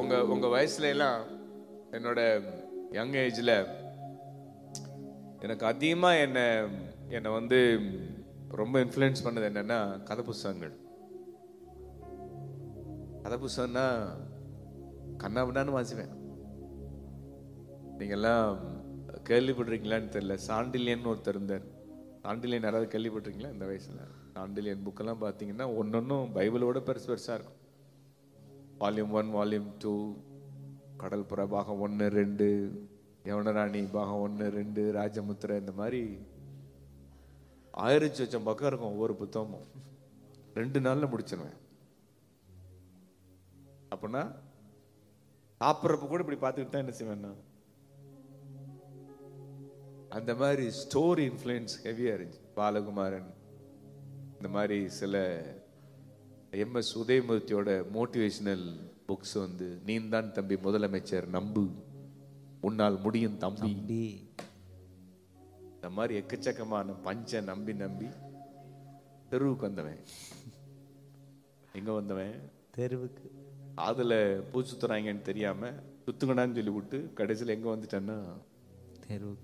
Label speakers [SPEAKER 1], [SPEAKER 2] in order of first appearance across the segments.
[SPEAKER 1] உங்க வயசுல எல்லாம் என்னோட யங் ஏஜ்ல எனக்கு அதிகமா என்னை வந்து ரொம்ப இன்ஃப்ளூயன்ஸ் பண்ணது என்னன்னா கதை புஸ்தகங்கள். கதை புஸ்தகம்னா கண்ணாபின்னான்னு வாசிப்பேன். நீங்கெல்லாம் கேள்விப்பட்டிருக்கீங்களான்னு தெரியல, சாண்டிலியன் ஒருத்தர் இருந்தார். சாண்டிலியன் யாராவது கேள்விப்பட்டிருக்கீங்களா? இந்த வயசுல சாண்டிலியன் புக்கெல்லாம் பார்த்தீங்கன்னா ஒன்னொன்னும் பைபிளோட பெருசு பெருசா இருக்கும். வால்யூம் 1, வால்யூம் 2, கடல் புறா பாகம் 1, 2, யவனராணி பாகம் 1, 2, ராஜமுத்திரை, இந்த மாதிரி 1000 பக்கம் இருக்கும் ஒவ்வொரு புத்தகமும். 2 நாள்ல முடிச்சிருவேன். அப்படின்னா சாப்பிட்றப்ப கூட இப்படி பார்த்துக்கிட்டு தான் என்ன செய்வேன்னா, அந்த மாதிரி ஸ்டோரி இன்ஃப்ளூயன்ஸ் ஹெவியா இருந்துச்சு. பாலகுமாரன், இந்த மாதிரி சில MS உதயமூர்த்தியோட மோட்டிவேஷனல் புக்ஸ் வந்து, நீந்தான் தம்பி முதலமைச்சர், நம்பு உன்னால் முடியும் தம்பி, இந்த மாதிரி எக்கச்சக்கமான பஞ்ச நம்பி நம்பி தெருவுக்கு வந்தவன். எங்க வந்தவன்? தெருவுக்கு. அதுல பூ சுத்துறாங்கன்னு தெரியாம சுத்துங்கடான்னு சொல்லி விட்டு கடைசியில் எங்க வந்துட்டேன்னா தெருவுக்கு.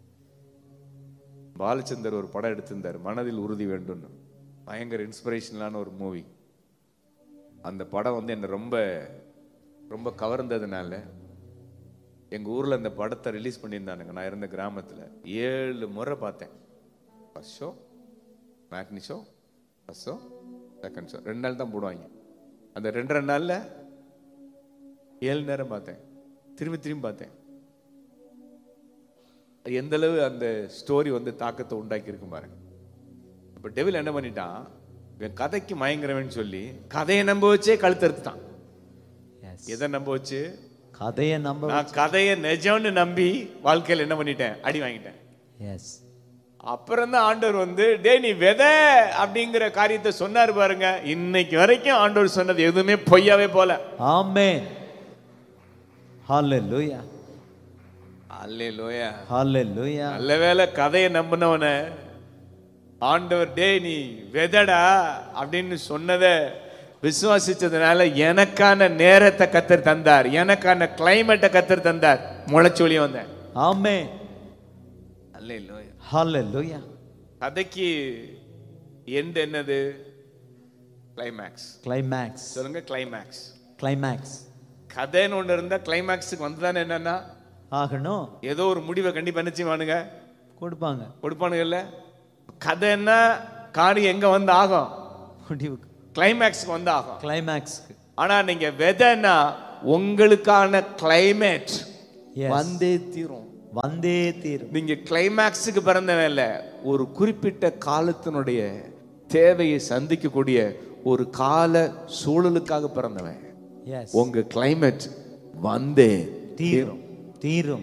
[SPEAKER 1] பாலச்சந்தர் ஒரு படம் எடுத்திருந்தார், மனதில் உறுதி வேண்டும்னு. பயங்கர இன்ஸ்பிரேஷனலான ஒரு மூவி. அந்த படம் வந்து என்னை ரொம்ப ரொம்ப கவர்ந்ததுனால எங்கள் ஊரில் அந்த படத்தை ரிலீஸ் பண்ணியிருந்தானுங்க. நான் இருந்த கிராமத்தில் 7 முறை பார்த்தேன். First show, matinee show, first show, second show, 2 நாள் தான் போடுவாங்க. அந்த 2.5 நாளில் 7 நேரம் பார்த்தேன். திரும்பி திரும்பி பார்த்தேன். எந்த அளவு அந்த ஸ்டோரி வந்து தாக்கத்தை உண்டாக்கி இருக்கு பாருங்க. இப்போ டெவில் என்ன பண்ணிட்டான், இவன் கதைக்கு மயங்குறவன் சொல்லி கதையை நம்ப வச்சே கழுத்தறுத்துட்டான். எதை நம்ப வச்சு? கதையை நம்ப. நான் கதையை நிஜம்னு நம்பி வாழ்க்கையில் என்ன பண்ணிட்டேன்? அடி வாங்கிட்டேன். எஸ். அப்புறம் தான் ஆண்டவர் வந்து, டே நீ விதை அப்படிங்கிற காரியத்தை சொன்னார் பாருங்க. இன்னைக்கு வரைக்கும் ஆண்டவர் சொன்னது எதுவுமே பொய்யாவே போல. ஆமென். ஹல்லேலூயா, ஹல்லேலூயா, ஹல்லேலூயா. நல்லவேளை கதையை நம்பினவன ஆண்டவர் டே நீ விதடா அப்படின்னு சொன்னதை விசுவாசிச்சதுனால எனக்கான நேரத்தை கத்தர் தந்தார், எனக்கான கிளைமேட்டை கத்தர் தந்தார். முளைச்சு வெளியே வந்தேன். ஆமென். ஹல்லேலூயா, ஹல்லேலூயா. கதைக்கு எண்ட் என்னது? கிளைமேக்ஸ். கிளைமேக்ஸ் சொல்லுங்க. கிளைமேக்ஸ். கிளைமேக்ஸ். கதைன்னு ஒன்று இருந்தா கிளைமேக்ஸுக்கு வந்துதானே என்னன்னா ஆகணும். ஏதோ ஒரு முடிவை கண்டிப்பா என்ன செய்வானுங்க? கொடுப்பானுங்கல்ல. கதைன்னா காரியம் எங்க வந்து ஆகும்? முடிவுக்கு, கிளைமேக்ஸ்க்கு வந்து ஆகும். கிளைமேக்ஸ்க்கு. ஆனா நீங்க விதைன்னா உங்களுக்கான கிளைமேட் வந்தே தீரும், வந்தே தீரும். நீங்க கிளைமேக்ஸுக்கு பிறந்தவன் இல்ல, ஒரு குறிப்பிட்ட காலத்தினுடைய தேவையை சந்திக்கக்கூடிய ஒரு கால சூழலுக்காக பிறந்தவன். உங்க கிளைமேட் வந்தே தீரும், தீரும்.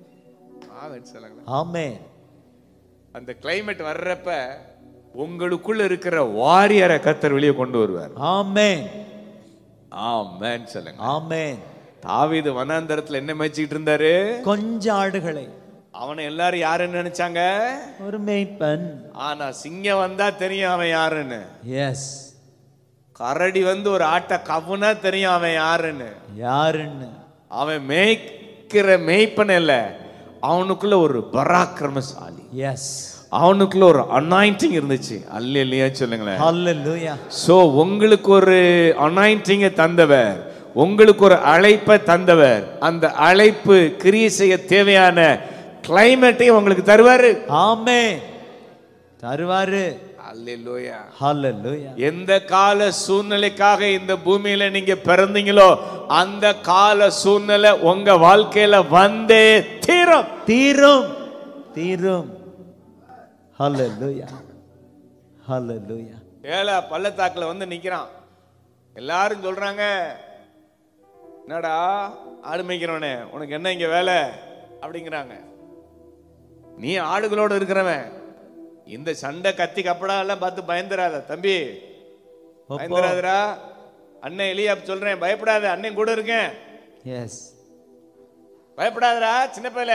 [SPEAKER 1] ஆமென். அந்த கிளைமேட் வர்றப்ப உங்களுக்குள்ள இருக்கிற வாரியரை கர்த்தர் வெளியே கொண்டு வருவார். ஆமென். ஆமென் சொல்லுங்க. ஆமென். தாவீது வனாந்தரத்துல என்ன மேய்ச்சிட்டு இருந்தாரு? கொஞ்சம் ஆடுகளை. அவனை எல்லாரும் யாருன்னு நினைச்சாங்க? ஒரு மேய்ப்பன். ஆனா சிங்கம் வந்தா தெரியும் அவன் யாருன்னு. எஸ். கரடி வந்து ஒரு ஆட்டை கவுனா தெரியும் அவன் யாருன்னு. அவன் மேய்க்கிற மேய்ப்பன் இல்ல, அவனுக்குள்ள ஒரு பராக்கிரமசாலி. எஸ். அவனுக்குள்ள ஒரு அனாயிண்டிங் இருந்துச்சு. அல்லேலூயா சொல்லுங்களேன். அல்லேலூயா. சோ உங்களுக்கு ஒரு அனாயிண்டிங்கை தந்தவர், உங்களுக்கு ஒரு அழைப்பை தந்தவர், அந்த அழைப்பு கிரியை செய்ய தேவையான கிளைமேட்டை உங்களுக்கு தருவாரு. ஆமென். தருவாரு. அல்லேலூயா, ஹல்லேலூயா. எந்த கால சூழ்நிலைக்காக இந்த பூமியில நீங்க பிறந்தீங்களோ அந்த கால சூழ்நிலை உங்க வாழ்க்கையில வந்தே தீரும், தீரும், தீரும். ஹல்லேலூயா, ஹல்லேலூயா. ஏல பள்ளத்தாக்குல வந்து நிக்கிறான். எல்லாரும் சொல்றாங்க, என்னடா ஆடு மேய்க்கிறவனே உனக்கு என்ன இங்க வேலை அப்படிங்கிறாங்க. நீ ஆடுகளோட இருக்கிறவன், இந்த சண்டை கத்தி கப்படா எல்லாம் பார்த்து பயந்துராத தம்பி, பயந்துராதரா. அண்ணன் எலியாப் சொல்றேன், பயப்படாத, அண்ணன் கூட இருக்கேன். எஸ். பயப்படாதரா சின்ன பையல.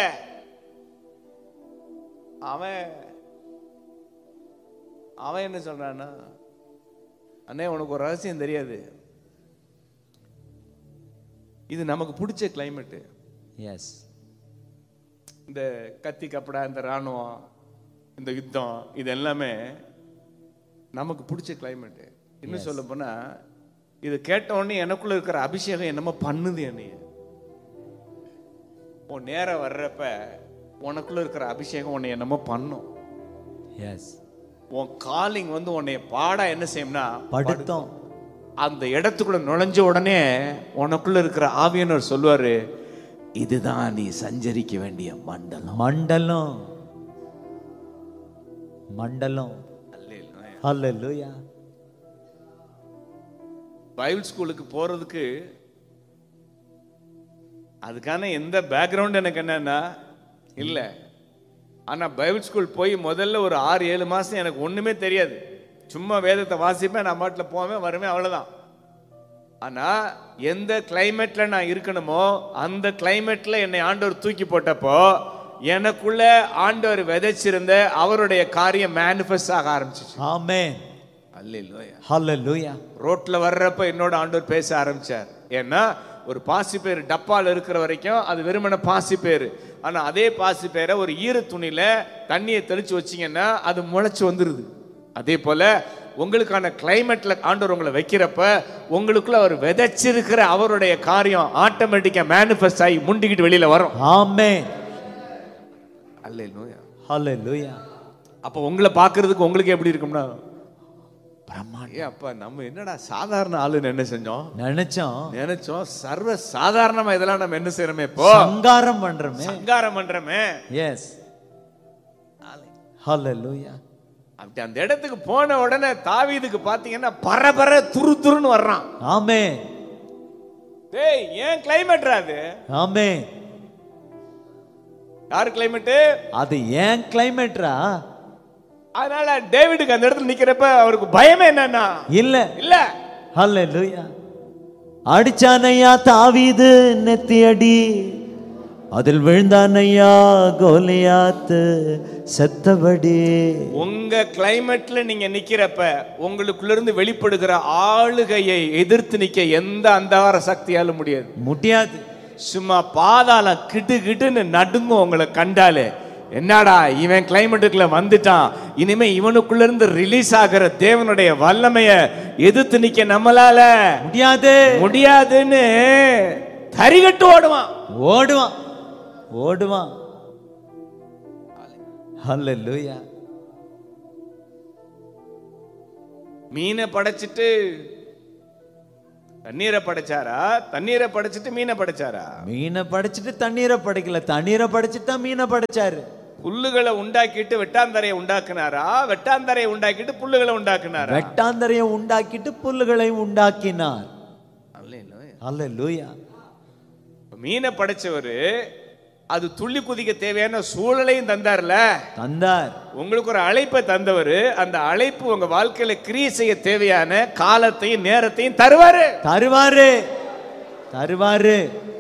[SPEAKER 1] அவன் என்ன சொல்றான்னா, அண்ணே உனக்கு ஒரு ரகசியம் தெரியாது, இது நமக்கு பிடிச்ச கிளைமேட்.
[SPEAKER 2] எஸ்.
[SPEAKER 1] இந்த கத்தி கப்படா, இந்த ராணுவம், இந்த யுத்தம், இது எல்லாமே நமக்கு பிடிச்ச கிளைமேட். இன்னும் சொல்ல போனா இது கேட்ட உடனே எனக்குள்ள இருக்கிற அபிஷேகம் என்னமோ பண்ணுது. என்னைய உன் நேரம் வர்றப்ப உனக்குள்ள இருக்கிற அபிஷேகம் உன்னை என்னமோ பண்ணும்.
[SPEAKER 2] எஸ்.
[SPEAKER 1] உன் காலிங் வந்து உன்னை பாடா என்ன செய்யும்னா
[SPEAKER 2] படுத்தோம்.
[SPEAKER 1] அந்த இடத்துக்குள்ள நுழைஞ்ச உடனே உனக்குள்ள இருக்கிற ஆவியானவர் சொல்லுவாரு, இதுதான் நீ சஞ்சரிக்க வேண்டிய மண்டலம்.
[SPEAKER 2] மண்டலம். மண்டலம். ஹல்லேலூயா.
[SPEAKER 1] பைபிள் ஸ்கூலுக்கு போறதுக்கு அதுக்கான எந்த பேக்ரவுண்ட் எனக்கு என்னன்னா இல்ல. ஆனா பைபிள் ஸ்கூல் போய் முதல்ல ஒரு 6-7 மாசம் எனக்கு ஒண்ணுமே தெரியாது. சும்மா வேதத்தை வாசிப்பேன், நான் பாட்டில் போவேன் வருவேன், அவ்வளவுதான். ஆனா எந்த கிளைமேட்ல நான் இருக்கணுமோ அந்த கிளைமேட்ல என்னை ஆண்டவர் தூக்கி போட்டப்போ எனக்குள்ள ஆண்டவர் விதைச்சிருந்த அவருடைய காரியம் மேனிஃபெஸ்ட் ஆக ஆரம்பிச்சிச்சு.
[SPEAKER 2] ஆமென்.
[SPEAKER 1] அல்லேலூயா.
[SPEAKER 2] ஹல்லேலூயா.
[SPEAKER 1] ரோட்ல வர்றப்ப என்னோட ஆண்டவர் பேச ஆரம்பிச்சார். ஏன்னா ஒரு பாசி பேர் டப்பால் இருக்கிற வரைக்கும் அது வெறுமன பாசி பேர். ஆனா அதே பாசி பேரை ஒரு ஈர துணியில தண்ணியை தெளிச்சு வச்சீங்கன்னா அது முளைச்சு வந்துருது. அதே போல உங்களுக்கான கிளைமேட்ல ஆண்டவர் உங்களை வைக்கிறப்ப உங்களுக்குள்ள அவர் விதைச்சிருக்கிற அவருடைய காரியம் ஆட்டோமேட்டிக்கா மேனிஃபெஸ்ட் ஆகி முண்டிக்கிட்டு வெளியில வரும்.
[SPEAKER 2] ஆமென்.
[SPEAKER 1] அல்லேலூயா.
[SPEAKER 2] ஹல்லேலூயா.
[SPEAKER 1] அப்ப உங்களை பார்க்கிறதுக்கு உங்களுக்கு எப்படி இருக்கும்னா பிரம்மாண்டம். அப்ப நம்ம என்னடா சாதாரண ஆளுன்னு என்ன செஞ்சோம் நினைச்சோம். சர்வ சாதாரணமா இதெல்லாம் நம்ம என்ன செய்யறோமே, இப்போ
[SPEAKER 2] சங்காரம் பண்றோமே.
[SPEAKER 1] எஸ்.
[SPEAKER 2] ஹல்லேலூயா.
[SPEAKER 1] அப்படி அந்த இடத்துக்கு போன உடனே தாவீதுக்கு பாத்தீங்கன்னா பரபர துருன்னு வர்றான்.
[SPEAKER 2] ஆமென்.
[SPEAKER 1] டேய் ஏன் கிளைமேட்ரா அது?
[SPEAKER 2] ஆமென்.
[SPEAKER 1] யார் கிளைமேட்?
[SPEAKER 2] அது ஏன் கிளைமேட்ரா?
[SPEAKER 1] அதனால டேவிடுக்கு அந்த இடத்துல நிக்கிறப்ப அவருக்கு பயமே என்னன்னா இல்ல.
[SPEAKER 2] ஹல்லேலூயா. அடிச்சானையா தாவீது நெத்தி அடி, அதில் விழுந்தானையா கோலியாத்து செத்தபடி.
[SPEAKER 1] உங்க கிளைமேட்ல நீங்க நிக்கிறப்ப உங்களுக்குள்ள இருந்து வெளிப்படுகிற ஆளுகையை எதிர்த்து நிக்க எந்த அந்தகார சக்தியாலும் முடியாது. சும்மா பாதாளம் கிட்டு கிட்டுன்னு நடுங்கும் உங்களை கண்டாலே. என்னடா இவன் கிளைமேட்டுக்குள்ள வந்துட்டான், இனிமே இவனுக்குள்ள இருந்து ரிலீஸ் ஆகிற தேவனுடைய வல்லமைய எதிர்த்து நிக்க நம்மளால முடியாதுன்னு தரிகட்டு ஓடுவான்.
[SPEAKER 2] ஹல்லேலூயா.
[SPEAKER 1] மீனை படைச்சிட்டு தண்ணீரை படைச்சாரா? தண்ணீரை படைச்சிட்டு மீனை படைச்சாரா?
[SPEAKER 2] மீனை படைச்சிட்டு தண்ணீரை படைக்கல, தண்ணீரை படைச்சிட்டு மீனை படைச்சாரு.
[SPEAKER 1] புல்லுகளை உண்டாக்கிட்டு வெட்டாந்தரையை உண்டாக்குனாரா? வெட்டாந்தரையை உண்டாக்கிட்டு புல்லுகளை உண்டாக்குனாரா?
[SPEAKER 2] வெட்டாந்தரையை உண்டாக்கிட்டு புல்லுகளை உண்டாக்கினார். அல்லேலூயா.
[SPEAKER 1] மீனை படைச்சவரு அது துள்ளி குதிக்க தேவையான சூழலையும் தந்தார்ல. உங்களுக்கு ஒரு அழைப்பை தந்தவர். அந்த அழைப்பு உங்க வாழ்க்கையில கிரியை செய்ய தேவையான காலத்தையும் நேரத்தையும் தருவாரு.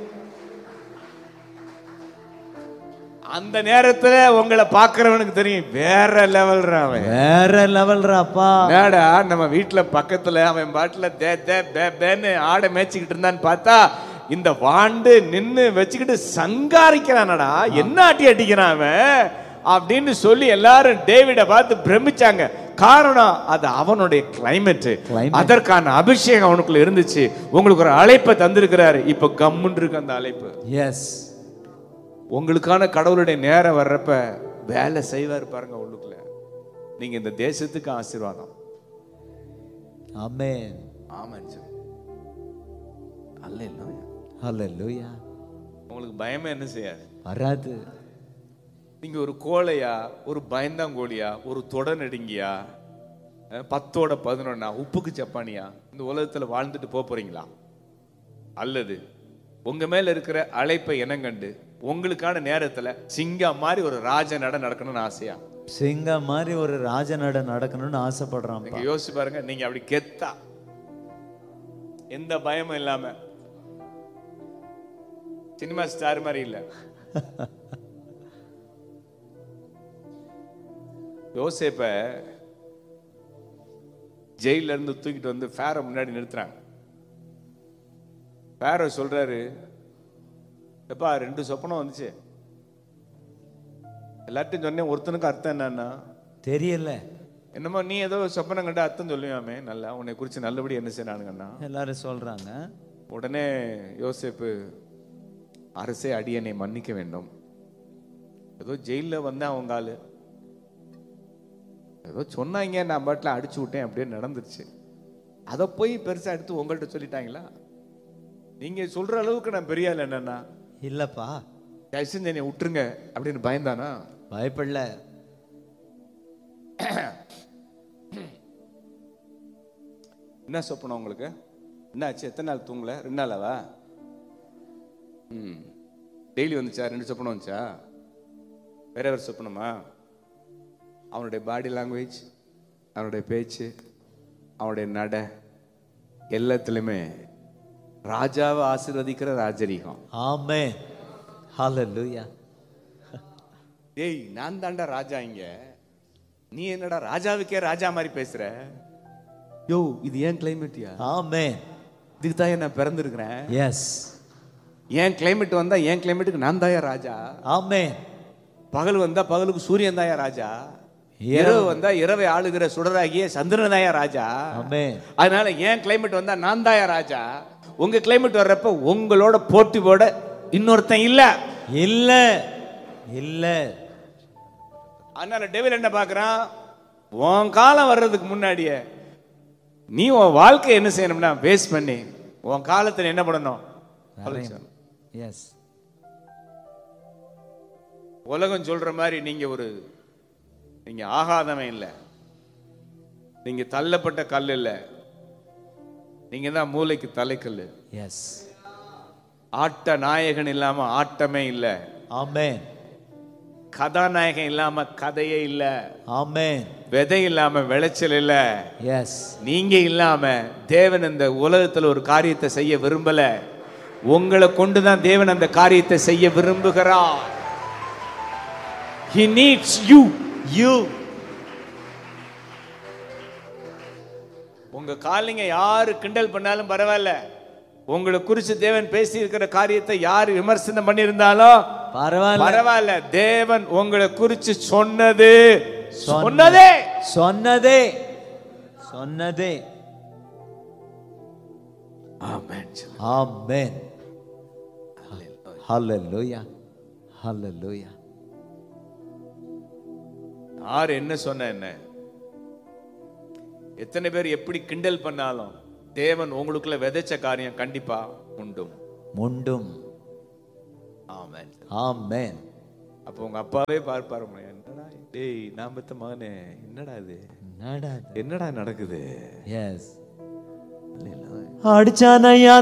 [SPEAKER 1] அந்த நேரத்துல உங்களை பாக்குறவனுக்கு தெரியும் வேற லெவல்ராப்பா. என்னடா நம்ம வீட்டுல பக்கத்துல அவன் பாட்டுல ஆடை மேய்ச்சிக்கிட்டு இருந்தான்னு பார்த்தா இந்த வாண்டு நின்னு வச்சுக்கிட்டு சங்காரிக்கிறானடா, என்ன அடிக்கிறான் அவன் அப்படின்னு சொல்லி எல்லாரும் டேவிட பார்த்து பிரமிச்சாங்க. காரணம் அது அவனுடைய கிளைமேட். அதற்கான அபிஷேகம் அவனுக்குள்ள இருந்துச்சு. உங்களுக்கு ஒரு அழைப்பை தந்திருக்கிறாரு. இப்ப கம்முன்னு இருக்கு அந்த அழைப்பு. எஸ். உங்களுக்கான கடவுளுடைய நேரம் வர்றப்ப வேலை செய்வார் பாருங்க உள்ளுக்குள்ள. நீங்க இந்த தேசத்துக்கு ஆசீர்வாதம்.
[SPEAKER 2] ஆமென்.
[SPEAKER 1] ஆமென். அல்லேலூயா.
[SPEAKER 2] ஹல்லேலூயா.
[SPEAKER 1] உங்களுக்கு பயமே என்ன செய்யாது,
[SPEAKER 2] வராது.
[SPEAKER 1] நீங்க ஒரு கோழையா, ஒரு பயந்தாங்கோழியா, ஒரு தொடநடுங்கியா, 10ஓட 11 உப்புக்கு சப்பானியா இந்த உலகத்துல வாழ்ந்துட்டு போறீங்களா? அல்லது உங்க மேல இருக்கிற அழைப்பை இனங்கண்டு உங்களுக்கான நேரத்துல சிங்கம் மாதிரி ஒரு ராஜ நட நடக்கணும்னு ஆசையா?
[SPEAKER 2] சிங்கம் மாதிரி ஒரு ராஜ நட நடக்கணும்னு ஆசைப்படுறான்.
[SPEAKER 1] நீங்க யோசிச்சு பாருங்க. நீங்க அப்படி கெத்தா எந்த பயமும் இல்லாம சினிமா ஸ்டார் மாதிரி இல்ல, யோசேப்ப ஜெயில இருந்து தூக்கிட்டு வந்து ஃபேரை முன்னாடி நிறுத்துறாங்க. பேரோ சொல்றாரு, எப்பா 2 சொப்பனம் வந்துச்சு. எல்லாத்தையும் சொன்னேன், ஒருத்தனுக்கு அர்த்தம் என்னன்னா
[SPEAKER 2] தெரியல.
[SPEAKER 1] என்னமோ நீ ஏதோ சொப்பனம் கண்ட அர்த்தம் சொல்லுவாமே, நல்லா உன்னை குறிச்சு நல்லபடி என்ன செய்யறானுங்கன்னா
[SPEAKER 2] எல்லாரும் சொல்றாங்க.
[SPEAKER 1] உடனே யோசேப்பு, அரசே அடியனை மன்னிக்க வேண்டும், ஏதோ ஜெயில வந்தேன், அவங்க ஆளு ஏதோ சொன்னாங்க, நான் பாட்டில் அடிச்சு விட்டேன், அப்படியே நடந்துருச்சு. அதை போய் பெருசா எடுத்து உங்கள்கிட்ட சொல்லிட்டாங்களா? நீங்க சொல்ற அளவுக்கு நான் பெரிய ஆள் என்னன்னா
[SPEAKER 2] இல்லப்பா,
[SPEAKER 1] தயவுசெஞ்சு என்னை விட்டுருங்க அப்படின்னு பயந்தானா?
[SPEAKER 2] பயப்படல.
[SPEAKER 1] என்ன சொப்பனம் உங்களுக்கு? என்னாச்சு? எத்தனை நாள் தூங்கல? 2 நாளாவா? டெய்லி வந்துச்சா? 2 சொப்பனம் வந்துச்சா? வேற வேற சொப்பனமா? அவனுடைய பாடி லாங்குவேஜ், அவனுடைய பேச்சு, அவனுடைய நட எல்லாத்துலயுமே ராஜாவை ஆசீர்வதிக்கிற ராஜரீகம்.
[SPEAKER 2] ஆமென், ஹல்லேலூயா.
[SPEAKER 1] ஏய், நான் தாண்டா ராஜா இங்க, நீ என்னடா ராஜாவுக்கே ராஜா மாதிரி பேசுற? யோ, இது ஏன் கிளைமேட்டியா?
[SPEAKER 2] ஆமென்.
[SPEAKER 1] இதுக்கு தான் நான் பிறந்திருக்கிறேன்.
[SPEAKER 2] எஸ்,
[SPEAKER 1] ஏன் கிளைமேட் வந்தா என் கிளைமேட்டுக்கு நான் தாயா ராஜா.
[SPEAKER 2] ஆமென்.
[SPEAKER 1] பகல் வந்தா பகலுக்கு சூரியன் தாயா ராஜா. இரவு வந்தா இரவை ஆளுகிற சுடராகிய சந்திரன் தாயா ராஜா.
[SPEAKER 2] ஆமென்.
[SPEAKER 1] அதனால ஏன் கிளைமேட் வந்தா நான் தாயா ராஜா. உங்க கிளைமேட் வர்றப்ப உங்களோட போட்டி போட இன்னொருத்தன் இல்ல
[SPEAKER 2] இல்ல இல்ல.
[SPEAKER 1] அதனால டெவில் என்ன பார்க்கறான்? உன் காலம் வர்றதுக்கு முன்னாடியே நீ உன் வாழ்க்கை என்ன செய்யணும்னா வேஸ்ட் பண்ணி உன் காலத்துல என்ன பண்ணணும்?
[SPEAKER 2] எஸ்.
[SPEAKER 1] உலகம் சொல்ற மாதிரி நீங்க ஆகாதவன் இல்ல, நீங்க தள்ளப்பட்ட கல் இல்ல, நீங்க தான் மூளைக்கு தலைக்கல்.
[SPEAKER 2] எஸ்.
[SPEAKER 1] ஆட்ட நாயகன் இல்லாம ஆட்டமே இல்ல.
[SPEAKER 2] ஆமென்.
[SPEAKER 1] கதாநாயகன் இல்லாம கதையே இல்ல.
[SPEAKER 2] ஆமென்.
[SPEAKER 1] விதை இல்லாம விளைச்சல் இல்ல.
[SPEAKER 2] எஸ்.
[SPEAKER 1] நீங்க இல்லாம தேவன் இந்த உலகத்துல ஒரு காரியத்தை செய்ய விரும்பல. உங்களை கொண்டுதான் தேவன் அந்த காரியத்தை செய்ய விரும்புகிறார். He needs you. உங்க காலிங்க யாரு கிண்டல் பண்ணாலும் பரவாயில்ல, உங்களை குறித்து தேவன் பேசி இருக்கிற காரியத்தை யாரு விமர்சனம் பண்ணியிருந்தாலும் பரவாயில்ல, தேவன் உங்களை குறித்து சொன்னதே சொன்னதே
[SPEAKER 2] சொன்னதே சொன்னதே.
[SPEAKER 1] ஆமென்.
[SPEAKER 2] ஆமென். ஹல்லேலூயா, ஹல்லேலூயா.
[SPEAKER 1] யார் என்ன சொன்ன என்ன, எத்தனை பேர் எப்படி கிண்டல் பண்ணாலும் தேவன் உங்களுக்குள்ள விதைச்ச காரியம் கண்டிப்பா உண்டும்
[SPEAKER 2] முண்டும்.
[SPEAKER 1] ஆமென்.
[SPEAKER 2] ஆமென்.
[SPEAKER 1] அப்போ உங்க அப்பாவே பார்ப்பாரு, என்னடா டேய் நான் பெத்த மகனே, என்னடா இது, என்னடா நடக்குது?
[SPEAKER 2] எஸ். அடிச்சானையா